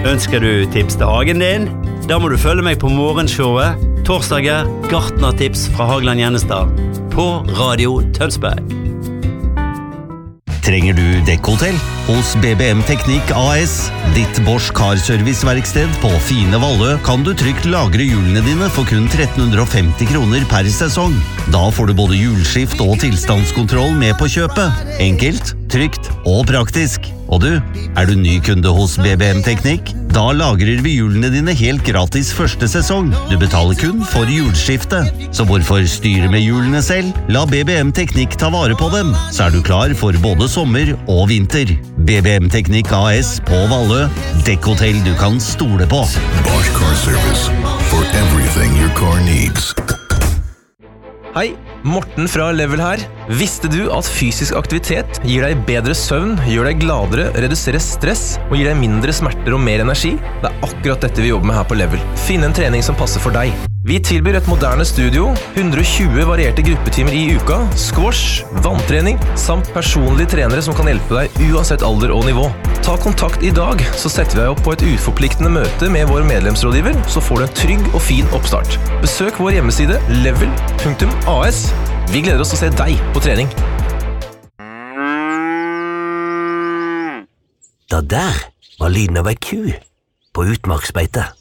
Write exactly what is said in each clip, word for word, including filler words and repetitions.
Ønsker du tips til hagen din? Da må du følge meg på morgenshowet torsdager gartnertips fra Hagland Gjennestad på Radio Tønsberg. Trenger du dekkhotell? Hos B B M Teknikk A S, ditt Bosch Car-serviceverksted på Fine Vallø, kan du trygt lagre hjulene dine for kun tretten hundre og femti kroner per sesong. Da får du både hjulskift og tilstandskontroll med på kjøpet. Enkelt, trygt og praktisk. Og du, er du ny kunde hos B B M Teknikk? Da lagrer vi hjulene dine helt gratis første sesong. Du betaler kun for hjulskifte. Så hvorfor styre med hjulene selv? La B B M Teknikk ta vare på dem, så er du klar for både sommer og vinter. B B M Teknikk A S på Vallø. Dekkhotell du kan stole på. Bosch Car Service. For everything your car needs. Hei, Morten fra Level her. Visste du at fysisk aktivitet gir deg bedre søvn, gjør deg gladere, reduserer stress og gir deg mindre smerter og mer energi? Det er akkurat dette vi jobber med her på Level. Finn en trening som passer for deg. Vi tilbyr et moderne studio, hundre og tjue varierte gruppetimer i uka, squash, vanntrening, samt personlige trenere som kan hjelpe deg uansett alder og nivå. Ta kontakt i dag, så setter vi deg opp på et uforpliktende møte med vår medlemsrådgiver, så får du en trygg og fin oppstart. Besøk vår hjemmeside level punktum a s. Vi gleder oss til å se deg på trening. Det der var lyden av ei ku på utmarksbeite.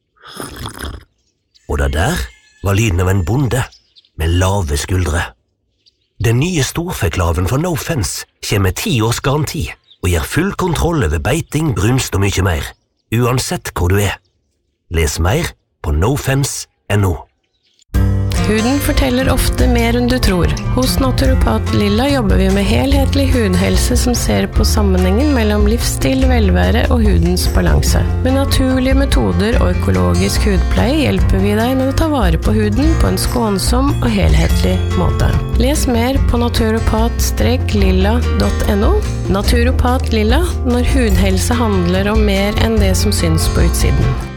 Og det der var lyden av en bonde med lave skuldre. Den nye storfeklaven fra No Fence kommer med ti års garanti og gir full kontroll over beiting, brunst og mye mer, uansett hvor du er. Les mer på nofence punktum no. Huden forteller ofte mer enn du tror. Hos Naturopat Lilla jobber vi med helhetlig hudhelse som ser på sammenhengen mellom livsstil, velvære og hudens balanse. Med naturlige metoder og økologisk hudpleie hjelper vi deg med å ta vare på huden på en skånsom og helhetlig måte. Les mer på naturopat lilla punktum no. Naturopat Lilla, når hudhelse handler om mer enn det som syns på utsiden.